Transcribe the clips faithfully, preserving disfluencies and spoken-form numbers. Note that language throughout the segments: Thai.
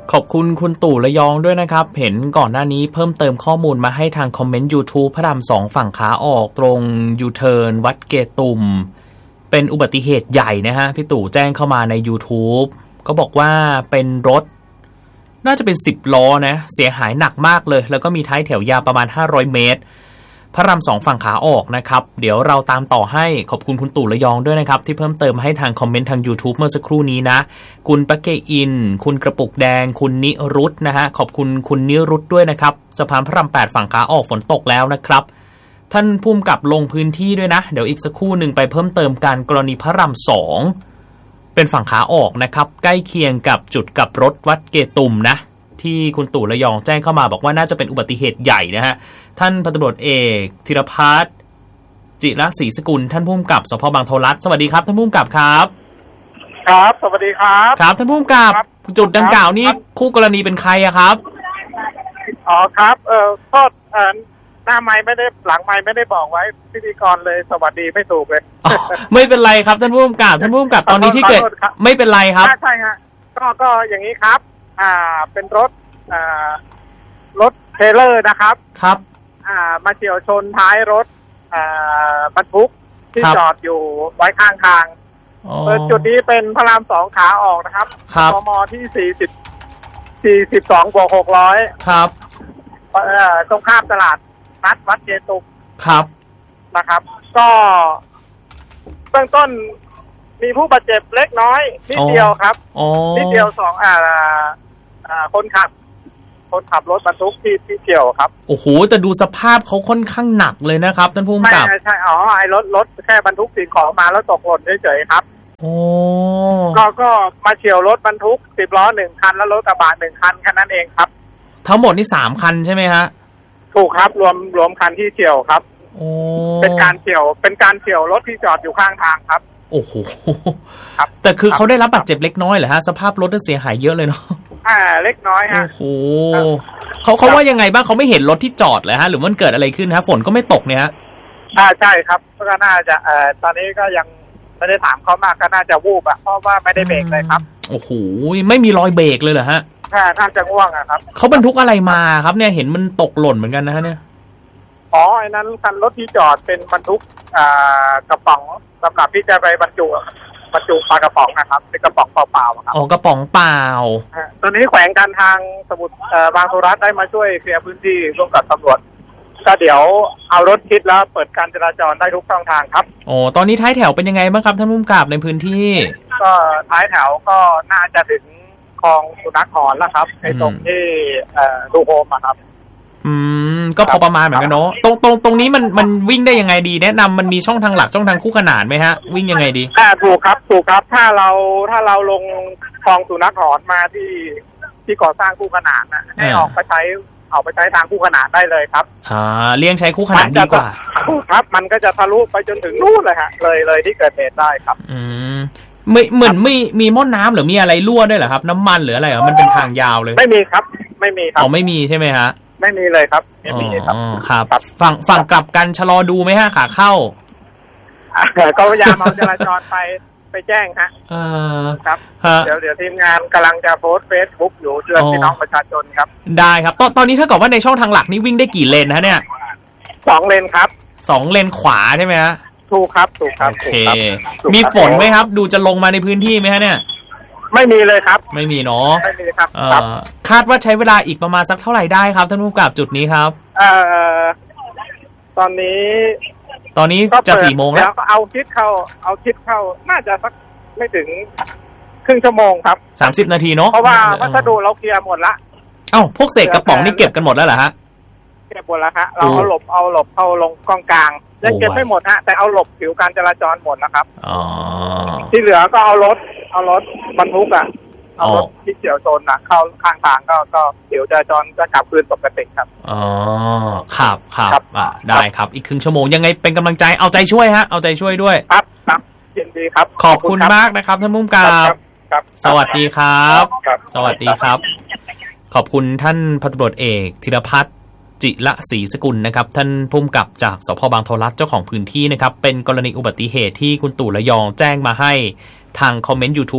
ขอบคุณคุณตู่ระยองด้วยนะครับเห็นก่อนหน้านี้เพิ่มเติมข้อมูลมาให้ทางคอมเมนต์ YouTube พระรามสองฝั่งขาออกตรงยูเทิร์นวัดเกตุมเป็นอุบัติเหตุใหญ่นะฮะพี่ตู่แจ้งเข้ามาใน YouTube ก็บอกว่าเป็นรถน่าจะเป็นสิบล้อนะเสียหายหนักมากเลยแล้วก็มีท้ายแถวยาวประมาณห้าร้อยเมตรพระรามสองฝั่งขาออกนะครับเดี๋ยวเราตามต่อให้ขอบคุณคุณตู่ระยองด้วยนะครับที่เพิ่มเติมให้ทางคอมเมนต์ทาง YouTube เมื่อสักครู่นี้นะคุณปะเกอินคุณกระปุกแดงคุณนิรุตนะฮะขอบคุณคุณนิรุตด้วยนะครับสะพานพระรามแปดฝั่งขาออกฝนตกแล้วนะครับท่านผู้กำกับลงพื้นที่ด้วยนะเดี๋ยวอีกสักครู่หนึ่งไปเพิ่มเติมการกรณีพระรามสองเป็นฝั่งขาออกนะครับใกล้เคียงกับจุดกลับรถวัดเกตุมนะที่คุณตู่ระยองแจ้งเข้ามาบอกว่าน่าจะเป็นอุบัติเหตุใหญ่นะฮะท่านพันตำรวจเอกธีรพัฒน์จิรศรีสกุลท่านผู้กำกับสภ.บางโทรัฐสวัสดีครับท่านผู้กำกับครับครับสวัสดีครับครับท่านผู้กำกับจุดดังกล่าวนี้คู่กรณีเป็นใครอะครับอ๋อครับเออโทษเออหน้าไม้ไม่ได้หลังไม้ไม่ได้บอกไว้พิธีกรเลยสวัสดีไม่ถูกเลยไม่เป็นไรครับท่านผู้กำกับท่านผู้กำกับตอนนี้ที่เกิดไม่เป็นไรครับใช่ฮะก็ก็อย่างนี้ครับอ่าเป็นรถอ่ารถเทรลเลอร์นะครับครับอ่ามาเฉี่ยวชนท้ายรถอ่าบรรทุกที่จอดอยู่ไว้ข้างทางจุดนี้เป็นพระรามสองขาออกนะครับกมที่สี่สิบสี่สิบสองบวกหกร้อยครับเอ่อตรงข้ามตลาดนัดวัดเกตุมครับนะครับก็เบื้องต้นมีผู้บาดเจ็บเล็กน้อยนิดเดียวครับนิดเดียวสองอ่าอ่าคนขับคนขับรถบรรทุกที่ที่เฉี่ยวครับโอ้โหแต่ดูสภาพเขาค่อนข้างหนักเลยนะครับท่านผู้กำกับไม่ใช่อ๋อไอ้รถรถแค่บรรทุกสิ่งของมาแล้วตกหล่นเฉยๆครับโอ้ก็ก็มาเฉี่ยวรถบรรทุกสิบล้อหนึ่งคันแล้วรถกระบะหนึ่งคันแค่นั้นเองครับทั้งหมดนี่สามคันใช่ไหมฮะถูกครับรวมรวมคันที่เฉี่ยวครับโอ้เป็นการเฉี่ยวเป็นการเฉี่ยวรถที่จอดอยู่ข้างทางครับโอ้โหครับแต่คือเขาได้รับบาดเจ็บเล็กน้อยเหรอฮะสภาพรถเสียหายเยอะเลยเนาะอ่าเล็กน้อยฮะโอ้โหเขาเขาว่ายังไงบ้างเขาไม่เห็นรถที่จอดเลยฮะหรือมันเกิดอะไรขึ้นฮะฝนก็ไม่ตกเนี่ยฮะอ่าใช่ครับก็น่าจะเอ่อตอนนี้ก็ยังไม่ได้ถามเขามากก็น่าจะวูบอะเพราะว่าไม่ได้เบรกเลยครับโอ้โหไม่มีรอยเบรกเลยเหรอฮะอ่าน่าจะง่วงอะครับเขาบรรทุกอะไรมาครับเนี่ยเห็นมันตกหล่นเหมือนกันนะฮะเนี่ยอ๋อไอ้นั้นคันรถที่จอดเป็นบรรทุกอ่ากระป๋องสำหรับที่จะไปบรรจุบรรจุปลากระป๋องนะครับเป็นกระป๋องเปล่าๆครับอ๋อกระป๋องเปล่าตอนนี้แขวงการทางสมุทรบางโทรัฐได้มาช่วยเคลียร์พื้นที่ร่วมกับตำรวจก็เดี๋ยวเอารถคิดแล้วเปิดการจราจรได้ทุกช่องทางครับโอ้ตอนนี้ท้ายแถวเป็นยังไงบ้างครับท่านผู้กำกับในพื้นที่ก็ท้ายแถวก็น่าจะถึงคลองสุนัขหอนแล้วครับในตรงที่ดูโฮมครับอืมก็พอประมาณเหมือนกันเนาะตรงตรงตรงนี้มันมันวิ่งได้ยังไงดีแนะนำมันมีช่องทางหลักช่องทางคู่ขนานไหมฮะวิ่งยังไงดีอ่าถูกครับถูกครับถ้าเราถ้าเราลงคลองสุนัขหอนมาที่ที่ก่อสร้างคู่ขนานนะให้ออกไปใช้ออกไปใช้ทางคู่ขนานได้เลยครับอ่าเลี่ยงใช้คู่ขนานดีกว่าครับมันก็จะทะลุไปจนถึงนู่นเลยฮะเลยเลยที่เกิดเหตุได้ครับอืมไม่เหมือนมีมีม่อนน้ำหรือมีอะไรรั่วด้วยเหรอครับน้ำมันหรืออะไรอ่ะมันเป็นทางยาวเลยไม่มีครับไม่มีครับอ๋อไม่มีใช่ไหมฮะไม่มีเลยครับไม่มีครับอ๋อครับฝั่งฝั่งกลับกันชะลอดูไหมฮะขาเข้าก็พยายามเอาจราจรไปไปแจ้งฮะเออครับเดี๋ยวเดี๋ยวทีมงานกำลังจะโพสต์เฟซบุ๊กอยู่เตือนพี่น้องประชาชนครับได้ครับตอนตอนนี้เท่ากับว่าในช่องทางหลักนี่วิ่งได้กี่เลนฮะเนี่ยสองเลนครับสองเลนขวาใช่ไหมฮะถูกครับถูกครับโอเคมีฝนไหมครับดูจะลงมาในพื้นที่ไหมฮะเนี่ยไม่มีเลยครับไม่มีเนาะไม่มีครับคาดว่าใช้เวลาอีกประมาณสักเท่าไหร่ได้ครับท่านผู้กำกับจุดนี้ครับเอ่อตอนนี้ตอนนี้จะสี่โมงแล้วเอาคิดเข้าเอาคิดเข้าน่าจะสักไม่ถึงครึ่งชั่วโมงครับสามสิบนาทีเนาะเพราะว่าวัสดุเราเคลียร์หมดละเอ้าพวกเศษกระป๋องนี่เก็บกันหมดแล้วเหรอฮะเก็บหมดแล้วฮะเราเอาหลบเอาหลบเข้าลงกองกลางยังเก็บไม่หมดฮะแต่เอาหลบผิวการจราจรหมดแล้วครับอ๋อที่เหลือก็เอารถเอารถบรรทุกอ่ะเอารถที่เฉี่ยวชนนะเข้าข้างทางก็ก็ผิวจราจรก็กลับคืนปกติครับอ๋อครับครับอ่ะได้ครับอีกครึ่งชั่วโมงยังไงเป็นกำลังใจเอาใจช่วยฮะเอาใจช่วยด้วยครับครับยินดีครับขอบคุณมากนะครับท่านผู้กำกับสวัสดีครับสวัสดีครับขอบคุณท่านพันตำรวจเอกธีรพัฒน์จิรศรีสกุลนะครับท่านผู้กำกับจากสภ.บางโทรัฐเจ้าของพื้นที่นะครับเป็นกรณีอุบัติเหตุที่คุณตู่ระยองแจ้งมาให้ทางคอมเมนต์ YouTube ก่อน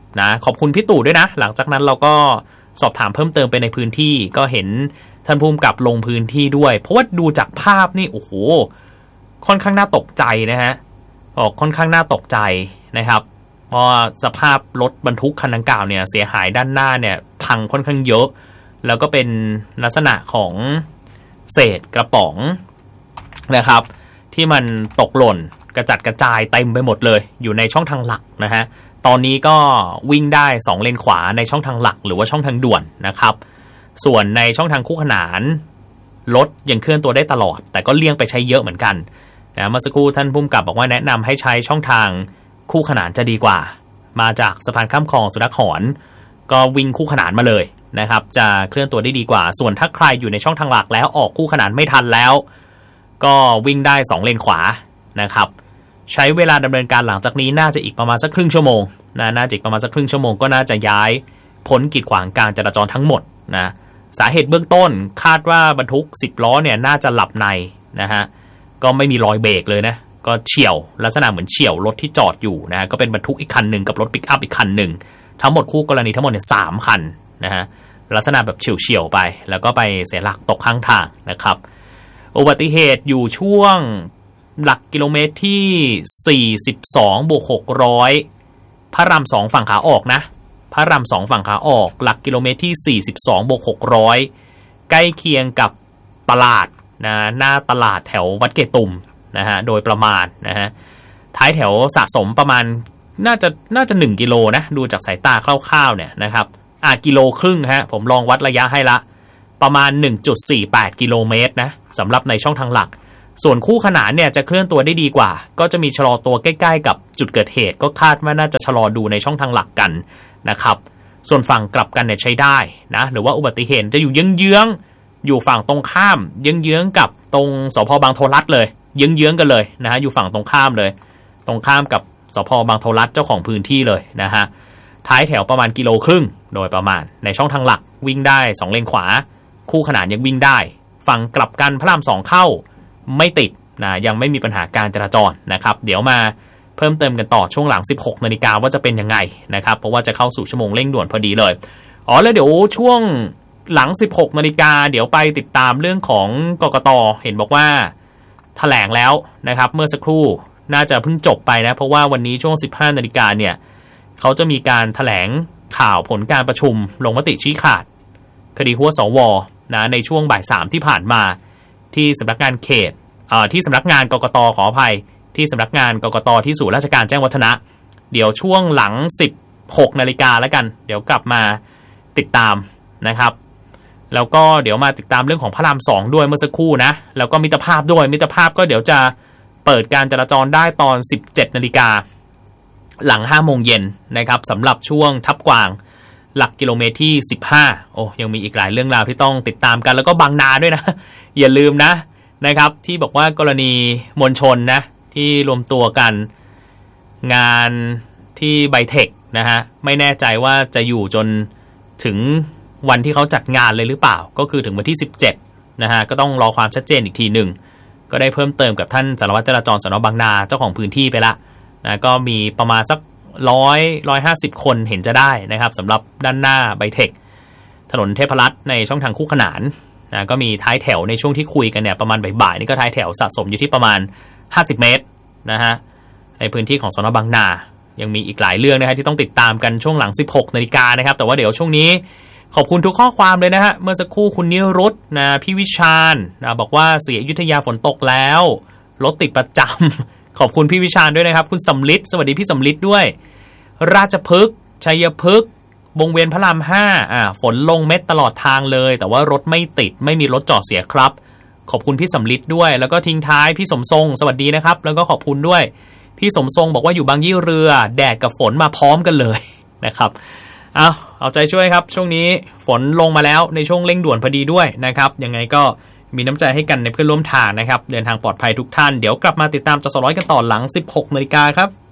นะขอบคุณพี่ตู่ด้วยนะหลังจากนั้นเราก็สอบถามเพิ่มเติมไปในพื้นที่ก็เห็นท่านผู้กำกับลงพื้นที่ด้วยเพราะว่าดูจากภาพนี่โอ้โหค่อนข้างน่าตกใจนะฮะออกค่อนข้างน่าตกใจนะครับเพราะสภาพรถบรรทุกคันดังกล่าวเนี่ยเสียหายด้านหน้าเนี่ยพังค่อนข้างเยอะแล้วก็เป็นลักษณะของเศษกระป๋องนะครับที่มันตกหล่นกระจัดกระจายเต็มไปหมดเลยอยู่ในช่องทางหลักนะฮะตอนนี้ก็วิ่งได้สองเลนขวาในช่องทางหลักหรือว่าช่องทางด่วนนะครับส่วนในช่องทางคู่ขนานรถยังเคลื่อนตัวได้ตลอดแต่ก็เลี่ยงไปใช้เยอะเหมือนกันนะเมื่อสักครู่ท่านผู้กำกับบอกว่าแนะนำให้ใช้ช่องทางคู่ขนานจะดีกว่ามาจากสะพานข้ามคลองสุนัขหอนก็วิ่งคู่ขนานมาเลยนะครับจะเคลื่อนตัวได้ดีกว่าส่วนถ้าใครอยู่ในช่องทางหลักแล้วออกคู่ขนานไม่ทันแล้วก็วิ่งได้สองเลนขวานะครับใช้เวลาดำเนินการหลังจากนี้น่าจะอีกประมาณสักครึ่งชั่วโมงนะน่าจะอีกประมาณสักครึ่งชั่วโมงก็น่าจะย้ายพ้นกีดขวางการจราจรทั้งหมดนะสาเหตุเบื้องต้นคาดว่าบรรทุกสิบล้อเนี่ยน่าจะหลับในนะฮะก็ไม่มีรอยเบรกเลยนะก็เฉี่ยวลักษณะเหมือนเฉี่ยวรถที่จอดอยู่นะก็เป็นบรรทุกอีกคันหนึ่งกับรถปิกอัพอีกคันหนึ่งทั้งหมดคู่กรณีทั้งหมดเนี่ยสามคันนะฮะลักษณะแบบเฉี่ยวๆไปแล้วก็ไปเสียหลักตกข้างทางนะครับอุบัติเหตุอยู่ช่วงหลักกิโลเมตรที่สี่สิบสองบวกหกร้อยพระรามสองฝั่งขาออกนะพระรามสองฝั่งขาออกหลักกิโลเมตรที่สี่สิบสองบวกหกร้อยใกล้เคียงกับตลาดนะหน้าตลาดแถววัดเกตุมนะฮะโดยประมาณนะฮะท้ายแถวสะสมประมาณน่าจะน่าจะหนึ่งกิโลนะดูจากสายตาคร่าวๆเนี่ยนะครับอ่ะกิโลครึ่งฮะผมลองวัดระยะให้ละประมาณ หนึ่งจุดสี่แปด กิโลเมตรนะสำหรับในช่องทางหลักส่วนคู่ขนานเนี่ยจะเคลื่อนตัวได้ดีกว่าก็จะมีชะลอตัวใกล้ๆกับจุดเกิดเหตุก็คาดว่าน่าจะชะลอดูในช่องทางหลักกันนะครับส่วนฝั่งกลับกันเนี่ยใช้ได้นะหรือว่าอุบัติเหตุจะอยู่เยื้องๆอยู่ฝั่งตรงข้ามเยื้องๆกับตรงสภ.บางโทรัฐเลยเยื้องๆกันเลยนะฮะอยู่ฝั่งตรงข้ามเลยตรงข้ามกับสภ.บางโทรัฐเจ้าของพื้นที่เลยนะฮะท้ายแถวประมาณกิโลครึ่งโดยประมาณในช่องทางหลักวิ่งได้สองเลนขวาคู่ขนานยังวิ่งได้ฝั่งกลับกันพระรามสองเข้าไม่ติดนะยังไม่มีปัญหาการจราจรนะครับเดี๋ยวมาเพิ่มเติมกันต่อช่วงหลังสิบหกนาฬิกาว่าจะเป็นยังไงนะครับเพราะว่าจะเข้าสู่ชั่วโมงเร่งด่วนพอดีเลยอ๋อแล้วเดี๋ยวช่วงหลังสิบหกนาฬิกาเดี๋ยวไปติดตามเรื่องของกกต.เห็นบอกว่าแถลงแล้วนะครับเมื่อสักครู่น่าจะเพิ่งจบไปนะเพราะว่าวันนี้ช่วงสิบห้านาฬิกาเนี่ยเขาจะมีการแถลงข่าวผลการประชุมลงมติชี้ขาดคดีหัวสวนะในช่วงบ่ายสามที่ผ่านมาที่สำนักงานเขตเอ่อที่สำนักงานกกต.ขออภัยที่สำนักงานกกต.ที่ศูนย์ราชการแจ้งวัฒนะเดี๋ยวช่วงหลังสิบหกนาฬิกาแล้วกันเดี๋ยวกลับมาติดตามนะครับแล้วก็เดี๋ยวมาติดตามเรื่องของพระรามสองด้วยเมื่อสักครู่นะแล้วก็มิตรภาพด้วยมิตรภาพก็เดี๋ยวจะเปิดการจราจรได้ตอน สิบเจ็ดนาฬิกาหลังห้าโมงเย็นนะครับสำหรับช่วงทับกวางหลักกิโลเมตรที่สิบห้าโอ้ยังมีอีกหลายเรื่องราวที่ต้องติดตามกันแล้วก็บางนาด้วยนะอย่าลืมนะนะครับที่บอกว่ากรณีมวลชนนะที่รวมตัวกันงานที่ไบเทคนะฮะไม่แน่ใจว่าจะอยู่จนถึงวันที่เขาจัดงานเลยหรือเปล่าก็คือถึงวันที่สิบเจ็ดนะฮะก็ต้องรอความชัดเจนอีกทีหนึ่งก็ได้เพิ่มเติมกับท่านสารวัตรจราจรสน.บางนาเจ้าของพื้นที่ไปละนะก็มีประมาณสักร้อยร้อยห้าสิบคนเห็นจะได้นะครับสำหรับด้านหน้าไบเทคถนนเทพรัตน์ในช่องทางคู่ขนานนะก็มีท้ายแถวในช่วงที่คุยกันเนี่ยประมาณบ่ายๆนี่ก็ท้ายแถวสะสมอยู่ที่ประมาณห้าสิบเมตรนะฮะในพื้นที่ของสน.บางนายังมีอีกหลายเรื่องนะฮะที่ต้องติดตามกันช่วงหลังสิบหกนาฬิกานะครับแต่ว่าเดี๋ยวช่วงนี้ขอบคุณทุกข้อความเลยนะฮะเมื่อสักครู่คุณนิรุตนะพี่วิชาญนะบอกว่าศรีอยุธยาฝนตกแล้วรถติดประจำขอบคุณพี่วิชาญด้วยนะครับคุณสำลิดสวัสดีพี่สำลิดด้วยราชพฤกษ์ชัยพฤกษ์วงเวียนพระรามห้าอ่าฝนลงเม็ดตลอดทางเลยแต่ว่ารถไม่ติดไม่มีรถจอดเสียครับขอบคุณพี่สำลิดด้วยแล้วก็ทิ้งท้ายพี่สมทรงสวัสดีนะครับแล้วก็ขอบคุณด้วยพี่สมทรงบอกว่าอยู่บางยี่เรือแดดกับฝนมาพร้อมกันเลยนะครับเอาเอาใจช่วยครับช่วงนี้ฝนลงมาแล้วในช่วงเร่งด่วนพอดีด้วยนะครับยังไงก็มีน้ำใจให้กันในเพื่อนร่วมทางนะครับเดินทางปลอดภัยทุกท่านเดี๋ยวกลับมาติดตามจสร้อยกันต่อหลังสิบหกนาฬิกาครับ